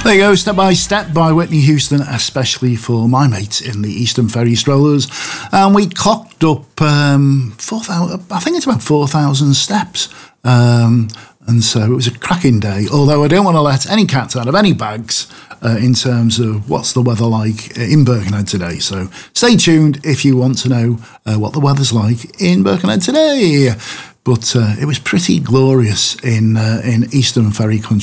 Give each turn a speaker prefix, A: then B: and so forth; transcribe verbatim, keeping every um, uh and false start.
A: There you go, Step by Step by Whitney Houston, especially for my mates in the Eastern Ferry Strollers. And we clocked up um, four thousand, I think it's about four thousand steps. Um, and so it was a cracking day, although I don't want to let any cats out of any bags uh, in terms of what's the weather like in Birkenhead today. So stay tuned if you want to know uh, what the weather's like in Birkenhead today. But uh, it was pretty glorious in uh, in Eastern Ferry Country.